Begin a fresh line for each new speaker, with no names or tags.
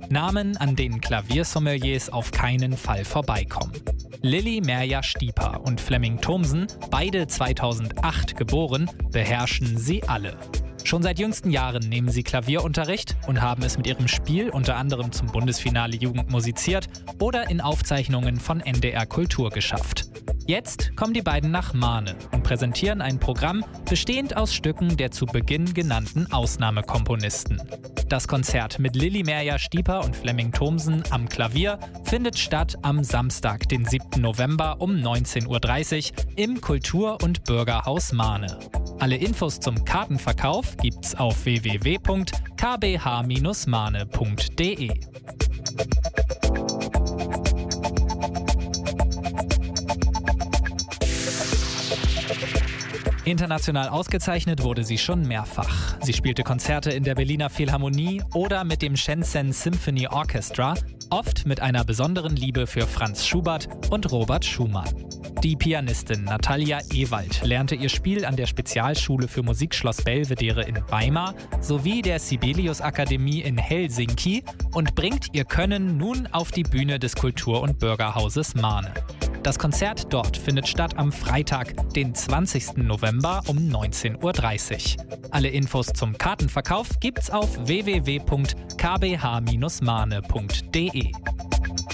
Namen, an denen Klaviersommeliers auf keinen Fall vorbeikommen. Lilly Merja-Stieper und Flemming Thomsen, beide 2008 geboren, beherrschen sie alle. Schon seit jüngsten Jahren nehmen sie Klavierunterricht und haben es mit ihrem Spiel unter anderem zum Bundesfinale Jugend musiziert oder in Aufzeichnungen von NDR Kultur geschafft. Jetzt kommen die beiden nach Mahne und präsentieren ein Programm bestehend aus Stücken der zu Beginn genannten Ausnahmekomponisten. Das Konzert mit Lilly Merja-Stieper und Flemming Thomsen am Klavier findet statt am Samstag, den 7. November um 19:30 Uhr im Kultur- und Bürgerhaus Mahne. Alle Infos zum Kartenverkauf gibt's auf www.kbh-mahne.de. International ausgezeichnet wurde sie schon mehrfach. Sie spielte Konzerte in der Berliner Philharmonie oder mit dem Shenzhen Symphony Orchestra, oft mit einer besonderen Liebe für Franz Schubert und Robert Schumann. Die Pianistin Natalia Ewald lernte ihr Spiel an der Spezialschule für Musik Schloss Belvedere in Weimar sowie der Sibelius Akademie in Helsinki und bringt ihr Können nun auf die Bühne des Kultur- und Bürgerhauses Mahne. Das Konzert dort findet statt am Freitag, den 20. November um 19:30 Uhr. Alle Infos zum Kartenverkauf gibt's auf www.kbh-mahne.de.